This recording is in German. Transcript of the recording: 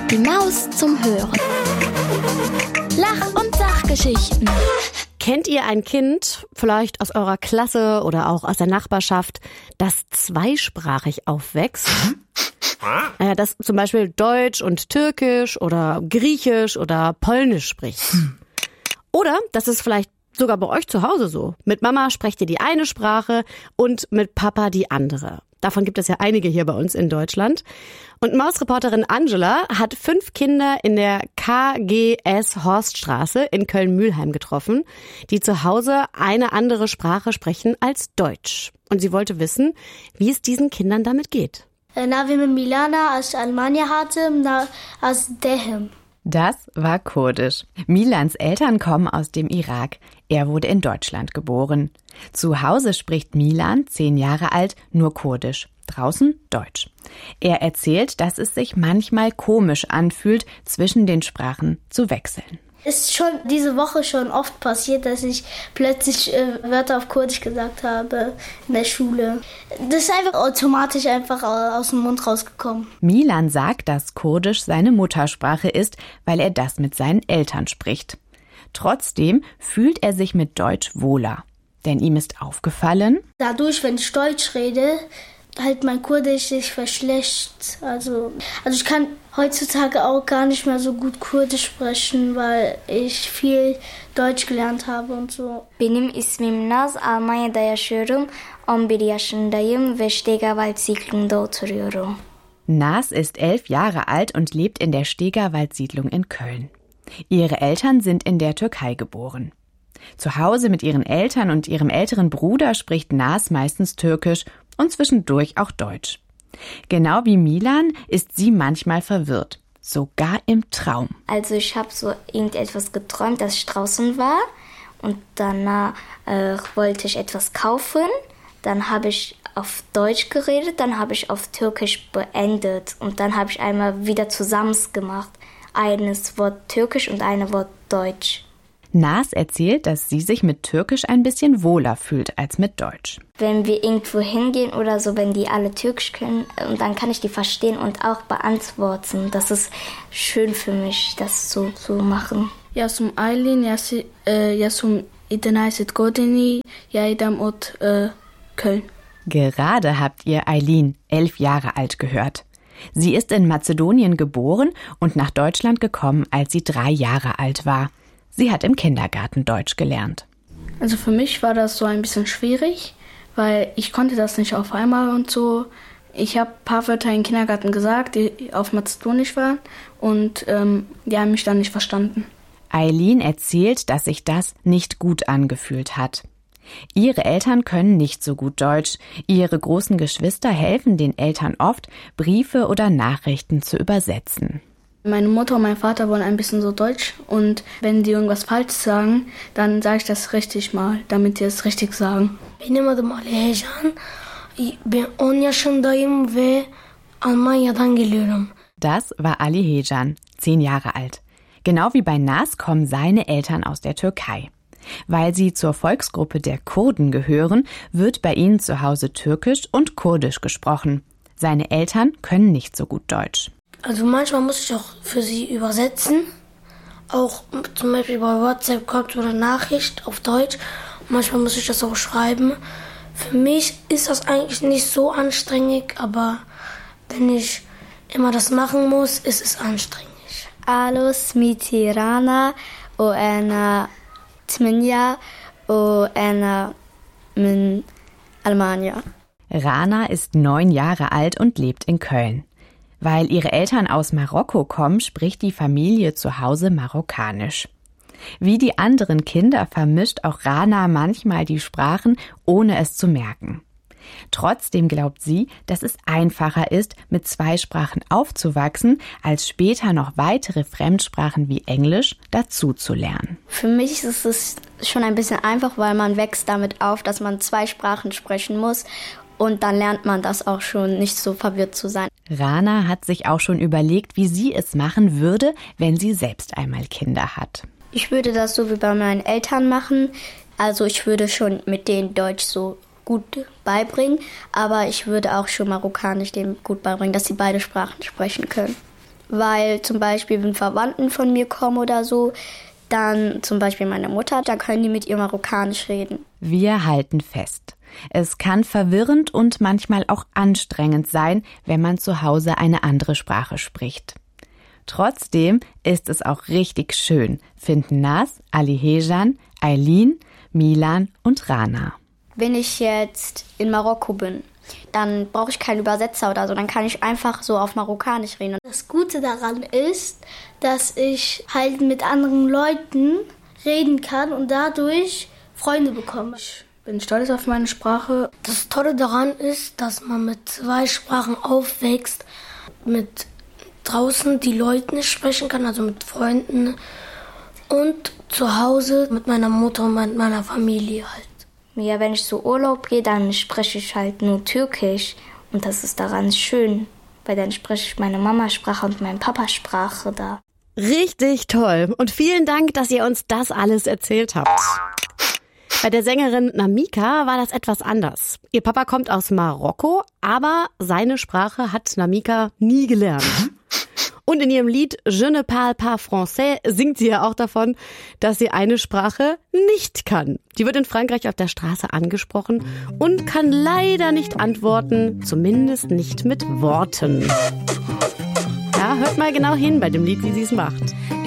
Die Maus zum Hören. Lach- und Sachgeschichten. Kennt ihr ein Kind, vielleicht aus eurer Klasse oder auch aus der Nachbarschaft, das zweisprachig aufwächst? Das zum Beispiel Deutsch und Türkisch oder Griechisch oder Polnisch spricht. Oder das ist vielleicht sogar bei euch zu Hause so. Mit Mama sprecht ihr die eine Sprache und mit Papa die andere. Davon gibt es ja einige hier bei uns in Deutschland. Und Mausreporterin Angela hat 5 Kinder in der KGS Horststraße in Köln-Mühlheim getroffen, die zu Hause eine andere Sprache sprechen als Deutsch. Und sie wollte wissen, wie es diesen Kindern damit geht. Milana aus Almania hatte, aus Dehem. Das war Kurdisch. Milans Eltern kommen aus dem Irak. Er wurde in Deutschland geboren. Zu Hause spricht Milan, 10 Jahre alt, nur Kurdisch. Draußen Deutsch. Er erzählt, dass es sich manchmal komisch anfühlt, zwischen den Sprachen zu wechseln. Ist schon diese Woche schon oft passiert, dass ich plötzlich Wörter auf Kurdisch gesagt habe in der Schule. Das ist einfach automatisch aus dem Mund rausgekommen. Milan sagt, dass Kurdisch seine Muttersprache ist, weil er das mit seinen Eltern spricht. Trotzdem fühlt er sich mit Deutsch wohler. Denn ihm ist aufgefallen, dadurch, wenn ich Deutsch rede, halt mein Kurdisch sich verschlechtert. Also ich kann heutzutage auch gar nicht mehr so gut Kurdisch sprechen, weil ich viel Deutsch gelernt habe und so. Benim ismim Naz, Almanya'da yaşıyorum. 11 yaşındayım ve Stegerwald-Siedlung'da oturuyorum. Naz ist 11 Jahre alt und lebt in der Stegerwald-Siedlung in Köln. Ihre Eltern sind in der Türkei geboren. Zu Hause mit ihren Eltern und ihrem älteren Bruder spricht Naz meistens Türkisch und zwischendurch auch Deutsch. Genau wie Milan ist sie manchmal verwirrt, sogar im Traum. Also ich habe so irgendetwas geträumt, dass ich draußen war und danach wollte ich etwas kaufen. Dann habe ich auf Deutsch geredet, dann habe ich auf Türkisch beendet und dann habe ich einmal wieder zusammen gemacht. Eines Wort Türkisch und ein Wort Deutsch. Naz erzählt, dass sie sich mit Türkisch ein bisschen wohler fühlt als mit Deutsch. Wenn wir irgendwo hingehen oder so, wenn die alle Türkisch können, dann kann ich die verstehen und auch beantworten. Das ist schön für mich, das so zu machen. Yasum Aylin, Yasum Idenaisit Godini, Yaidam Ot Köln. Gerade habt ihr Aylin, 11 Jahre alt, gehört. Sie ist in Mazedonien geboren und nach Deutschland gekommen, als sie 3 Jahre alt war. Sie hat im Kindergarten Deutsch gelernt. Also für mich war das so ein bisschen schwierig, weil ich konnte das nicht auf einmal und so. Ich habe ein paar Wörter im Kindergarten gesagt, die auf Mazedonisch waren und die haben mich dann nicht verstanden. Aylin erzählt, dass sich das nicht gut angefühlt hat. Ihre Eltern können nicht so gut Deutsch. Ihre großen Geschwister helfen den Eltern oft, Briefe oder Nachrichten zu übersetzen. Meine Mutter und mein Vater wollen ein bisschen so Deutsch und wenn die irgendwas falsch sagen, dann sage ich das richtig mal, damit die es richtig sagen. Benim adım Ali Heyecan. Ben 10 yaşındayım ve Almanya'dan geliyorum. Das war Ali Heyecan, 10 Jahre alt. Genau wie bei Naz kommen seine Eltern aus der Türkei. Weil sie zur Volksgruppe der Kurden gehören, wird bei ihnen zu Hause Türkisch und Kurdisch gesprochen. Seine Eltern können nicht so gut Deutsch. Also manchmal muss ich auch für sie übersetzen. Auch zum Beispiel bei WhatsApp kommt so eine Nachricht auf Deutsch. Manchmal muss ich das auch schreiben. Für mich ist das eigentlich nicht so anstrengend, aber wenn ich immer das machen muss, ist es anstrengend. Alo smiti Rana o ena Tminja o ena min Almania. Rana ist 9 Jahre alt und lebt in Köln. Weil ihre Eltern aus Marokko kommen, spricht die Familie zu Hause Marokkanisch. Wie die anderen Kinder vermischt auch Rana manchmal die Sprachen, ohne es zu merken. Trotzdem glaubt sie, dass es einfacher ist, mit 2 Sprachen aufzuwachsen, als später noch weitere Fremdsprachen wie Englisch dazu zu lernen. Für mich ist es schon ein bisschen einfach, weil man wächst damit auf, dass man 2 Sprachen sprechen muss. Und dann lernt man das auch schon, nicht so verwirrt zu sein. Rana hat sich auch schon überlegt, wie sie es machen würde, wenn sie selbst einmal Kinder hat. Ich würde das so wie bei meinen Eltern machen. Also ich würde schon mit denen Deutsch so gut beibringen, aber ich würde auch schon Marokkanisch denen gut beibringen, dass sie beide Sprachen sprechen können. weil zum Beispiel, wenn Verwandten von mir kommen oder so, dann zum Beispiel meine Mutter, dann können die mit ihr Marokkanisch reden. Wir halten fest. Es kann verwirrend und manchmal auch anstrengend sein, wenn man zu Hause eine andere Sprache spricht. Trotzdem ist es auch richtig schön, finden Naz, Alihejan, Aylin, Milan und Rana. Wenn ich jetzt in Marokko bin, dann brauche ich keinen Übersetzer oder so, dann kann ich einfach so auf Marokkanisch reden. Das Gute daran ist, dass ich halt mit anderen Leuten reden kann und dadurch Freunde bekomme. Ich bin stolz auf meine Sprache. Das Tolle daran ist, dass man mit 2 Sprachen aufwächst, mit draußen die Leute sprechen kann, also mit Freunden und zu Hause mit meiner Mutter und mit meiner Familie halt. Ja, wenn ich so Urlaub gehe, dann spreche ich halt nur Türkisch und das ist daran schön, weil dann spreche ich meine Mamasprache und meine Papasprache da. Richtig toll und vielen Dank, dass ihr uns das alles erzählt habt. Bei der Sängerin Namika war das etwas anders. Ihr Papa kommt aus Marokko, aber seine Sprache hat Namika nie gelernt. Und in ihrem Lied Je ne parle pas français singt sie ja auch davon, dass sie eine Sprache nicht kann. Die wird in Frankreich auf der Straße angesprochen und kann leider nicht antworten, zumindest nicht mit Worten. Ja, hört mal genau hin bei dem Lied, wie sie es macht.